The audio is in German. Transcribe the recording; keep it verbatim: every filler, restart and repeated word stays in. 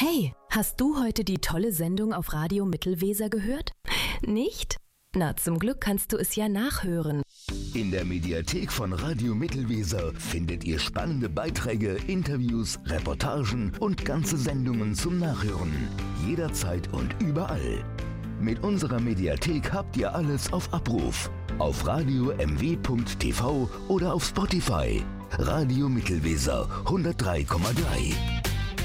Hey, hast du heute die tolle Sendung auf Radio Mittelweser gehört? Nicht? Na, zum Glück kannst du es ja nachhören. In der Mediathek von Radio Mittelweser findet ihr spannende Beiträge, Interviews, Reportagen und ganze Sendungen zum Nachhören. Jederzeit und überall. Mit unserer Mediathek habt ihr alles auf Abruf. Auf radio m w punkt t v oder auf Spotify. Radio Mittelweser hundertdrei Komma drei.